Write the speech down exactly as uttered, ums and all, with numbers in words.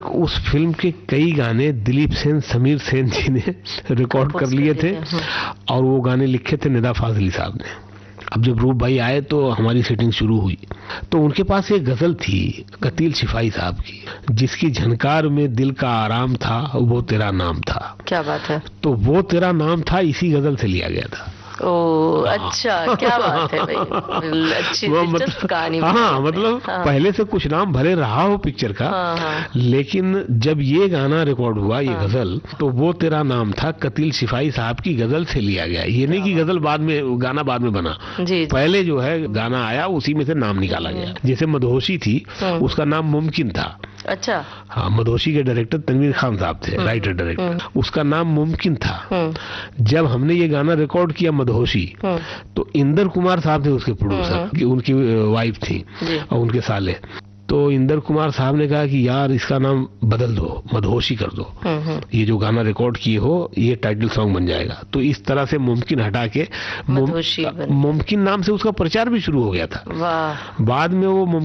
उस फिल्म के कई गाने दिलीप सेन, समीर सेन जी ने रिकॉर्ड कर लिए थे और वो गाने लिखे थे निदा फाजली साहब ने। अब जब रूप भाई आए तो हमारी सेटिंग शुरू हुई, तो उनके पास एक गजल थी कतील सिपाही साहब की, जिसकी झनकार में दिल का आराम था वो तेरा नाम था। क्या बात है। तो वो तेरा नाम था इसी गजल से लिया गया था। ओ अच्छा, क्या बात है भाई, अच्छी दिलचस्प कहानी। हाँ मतलब हाँ। पहले से कुछ नाम भले रहा हो पिक्चर का, हाँ, हाँ। लेकिन जब ये गाना रिकॉर्ड हुआ, ये हाँ। गजल, तो वो तेरा नाम था कतील सिपाही साहब की गजल से लिया गया। ये नहीं कि गजल बाद में, गाना बाद में बना, जी, पहले जो है गाना आया उसी में से नाम निकाला गया। जैसे मदहोशी थी, उसका नाम मुमकिन था। अच्छा। हाँ, मदहोशी के डायरेक्टर तनवीर खान साहब थे, राइटर डायरेक्टर, उसका नाम मुमकिन था। जब हमने ये गाना रिकॉर्ड किया मदहोशी, तो इंदर कुमार साहब थे उसके प्रोड्यूसर, उनकी वाइफ थी और उनके साले। तो इंदर कुमार साहब ने कहा कि यार इसका नाम बदल दो, मदहोशी कर दो, ये जो गाना रिकॉर्ड किए हो ये टाइटल सॉन्ग बन जाएगा। तो इस तरह से मुमकिन हटा के मुमकिन नाम से उसका प्रचार भी शुरू हो गया था। वाह। बाद में वो